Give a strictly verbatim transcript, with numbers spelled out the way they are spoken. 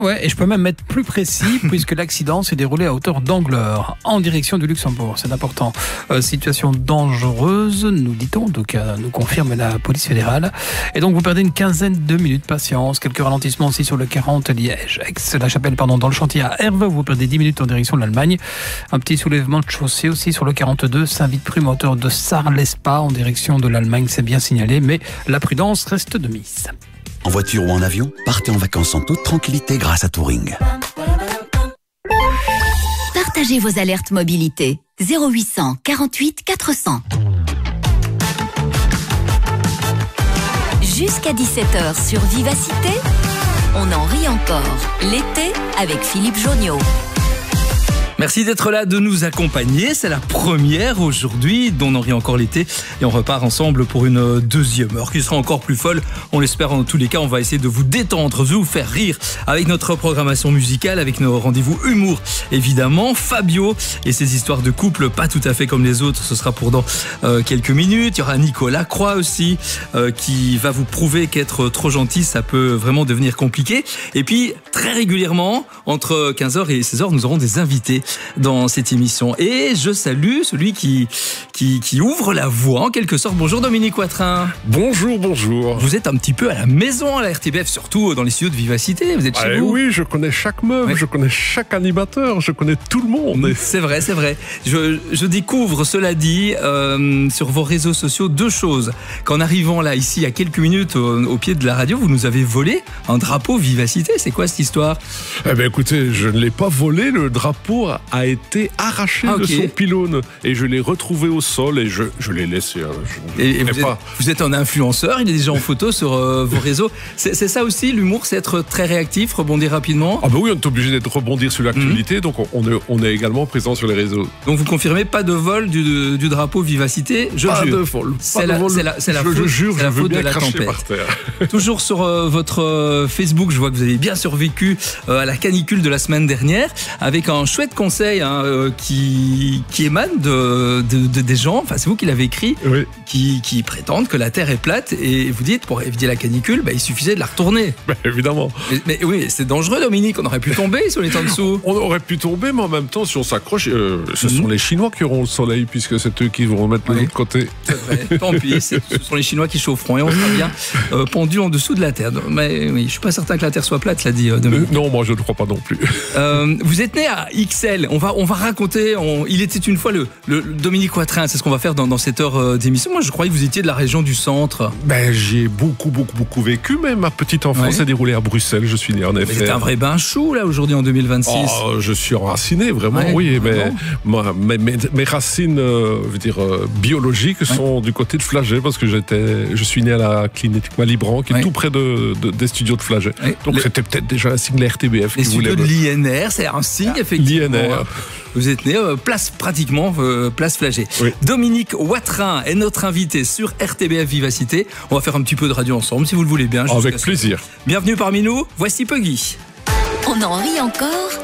Ouais, et je peux même être plus précis puisque l'accident s'est déroulé à hauteur d'Angleur, en direction du Luxembourg. C'est important. Euh, situation dangereuse, nous dit-on, donc euh, nous confirme la police fédérale. Et donc vous perdez une quinzaine de minutes de patience. Quelques ralentissements aussi sur le quarante Liège, Aix-la-Chapelle, pardon, dans le chantier à Herve, vous perdez dix minutes en direction de l'Allemagne. Un petit soulèvement de chaussée aussi sur le quarante-deux, Saint-Vite-Prume, à hauteur de Sarlespa, en direction de l'Allemagne, c'est bien signalé, mais la prudence reste de mise. En voiture ou en avion, partez en vacances en toute tranquillité grâce à Touring. Partagez vos alertes mobilité. zéro huit cent quarante-huit quatre cents. Jusqu'à dix-sept heures sur Vivacité, on en rit encore. L'été avec Philippe Jonniot. Merci d'être là, de nous accompagner. C'est la première aujourd'hui d'On en rit encore l'été. Et on repart ensemble pour une deuxième heure qui sera encore plus folle. On l'espère en tous les cas. On va essayer de vous détendre, de vous faire rire avec notre programmation musicale, avec nos rendez-vous humour évidemment. Fabio et ses histoires de couple pas tout à fait comme les autres. Ce sera pour dans euh, quelques minutes. Il y aura Nicolas Croix aussi euh, qui va vous prouver qu'être trop gentil, ça peut vraiment devenir compliqué. Et puis très régulièrement, entre quinze heures et seize heures, nous aurons des invités dans cette émission. Et je salue celui qui, qui, qui ouvre la voie en quelque sorte. Bonjour Dominique Watrin. Bonjour, bonjour. Vous êtes un petit peu à la maison à la R T B F, surtout dans les studios de Vivacité. Vous êtes chez ah, vous. Oui, je connais chaque meuf, oui. Je connais chaque animateur, je connais tout le monde. C'est vrai, c'est vrai. Je, je découvre, cela dit, euh, sur vos réseaux sociaux, deux choses. Qu'en arrivant là, ici, il y a quelques minutes, au, au pied de la radio, vous nous avez volé un drapeau Vivacité. C'est quoi cette histoire? Eh bien écoutez, je ne l'ai pas volé, le drapeau a été arraché ah, okay. de son pylône et je l'ai retrouvé au sol et je, je l'ai laissé. Je, je et et vous, pas. Êtes, vous êtes un influenceur, il est déjà en photo sur euh, vos réseaux. C'est, c'est ça aussi, l'humour, c'est être très réactif, rebondir rapidement. Ah bah oui, on est obligé d'être rebondir sur l'actualité, mmh. donc on est, on est également présent sur les réseaux. Donc vous confirmez pas de vol du, du drapeau Vivacité? Je pas jure. de vol. C'est la, c'est la, c'est la je, faute, je jure, c'est la je veux faute bien de la tempête. Par terre. Toujours sur euh, votre euh, Facebook, je vois que vous avez bien survécu euh, à la canicule de la semaine dernière, avec un chouette conseil hein, euh, qui, qui émane de, de, de, des gens, enfin c'est vous qui l'avez écrit, oui. qui, qui prétendent que la Terre est plate et vous dites pour éviter la canicule, bah, il suffisait de la retourner. Bah, évidemment. Mais, mais oui, c'est dangereux Dominique, on aurait pu tomber si on était en dessous. On aurait pu tomber, mais en même temps, si on s'accroche, euh, ce mm-hmm. sont les Chinois qui auront le soleil puisque c'est eux qui vont remettre oui. de l'autre côté. C'est vrai, tant pis, c'est, ce sont les Chinois qui chaufferont et on sera bien euh, pendu en dessous de la Terre. Mais oui, je suis pas certain que la Terre soit plate, l'a dit euh, Dominique. Euh, non, moi je ne crois pas non plus. Euh, vous êtes né à X L, on va, on va raconter, on, il était une fois le, le, le Dominique Watrin, c'est ce qu'on va faire dans, dans cette heure d'émission. Moi je croyais que vous étiez de la région du centre. Ben j'ai beaucoup, beaucoup, beaucoup vécu, mais ma petite enfance ouais. s'est déroulée à Bruxelles, je suis né en effet. Vous êtes un vrai bain chaud là aujourd'hui en deux mille vingt-six. Oh, je suis enraciné vraiment, ouais, oui, mais ma, mes, mes, mes racines euh, je veux dire, euh, biologiques ouais. sont du côté de Flagey parce que j'étais, je suis né à la clinique Malibran qui est ouais. tout près de, de, des studios de Flagey. Ouais. Donc le... c'était peut-être déjà un signe de la R T B F. Les studios de l'I N R, c'est un signe effectivement. L'I N R. Vous êtes né euh, place pratiquement euh, place Flagey. Oui. Dominique Watrin est notre invité sur R T B F Vivacité. On va faire un petit peu de radio ensemble si vous le voulez bien. Avec plaisir. Bienvenue parmi nous. Voici Puggy. On en rit encore.